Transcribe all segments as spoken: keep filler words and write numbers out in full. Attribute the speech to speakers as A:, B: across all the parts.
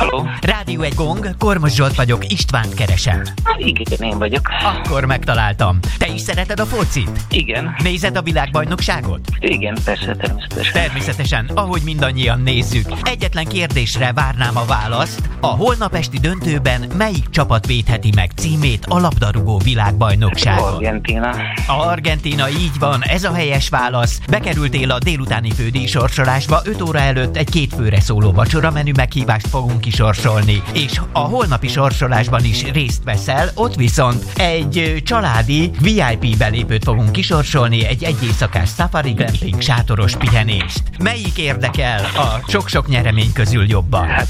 A: Halló?
B: Rádió egy gong, Kormos Zsolt vagyok, Istvánt keresem.
A: Igen, én vagyok.
B: Akkor megtaláltam. Te is szereted a focit?
A: Igen.
B: Nézed a világbajnokságot?
A: Igen, persze, természetesen.
B: Természetesen, ahogy mindannyian nézzük. Egyetlen kérdésre várnám a választ. A holnap esti döntőben melyik csapat védheti meg címét a labdarúgó világbajnokságon?
A: Argentína.
B: Argentína, így van, ez a helyes válasz. Bekerültél a délutáni fődíj sorsolásba, öt óra előtt egy két főre szóló vacsora menü meghívást fogunk kisorsolni. És a holnapi sorsolásban is részt veszel, ott viszont egy családi vé i pé belépőt fogunk kisorsolni, egy egyéjszakás safari glamping sátoros pihenést. Melyik érdekel a sok-sok nyeremény közül jobban?
A: Hát,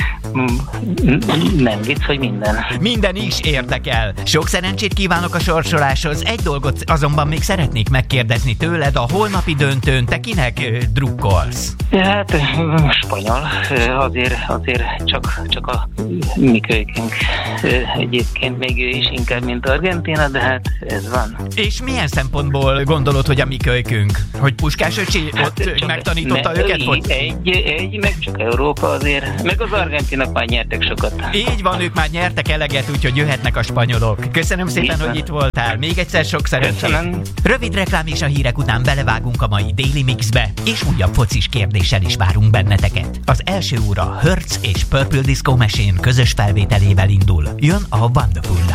A: nem vicc, hogy minden.
B: Minden is érdekel. Sok szerencsét kívánok a sorsoláshoz. Egy dolgot azonban még szeretnék megkérdezni tőled, a holnapi döntőn te kinek ö, drukkolsz?
A: Hát, spanyol. Azért, azért csak, csak a mi kölykünk. Egyébként még ő is inkább, mint Argentína, de hát ez van.
B: És milyen szempontból gondolod, hogy a mi kölykünk? Hogy Puskás öcsi ott hát, megtanította
A: ne,
B: őket? Hogy...
A: Egy, egy, meg csak Európa azért. Meg az argentinok már nyertek sokat.
B: Így van, ők már nyertek eleget, úgyhogy jöhetnek a spanyolok. Köszönöm szépen, Bizony. hogy itt voltál. Még egyszer sok szerencsét. Rövid reklám és a hírek után belevágunk a mai Daily Mixbe, és újabb focis kérdéssel is várunk benneteket. Az első óra Hertz és Purple Disco Machine közös felvételével indul. Jön a Wonderful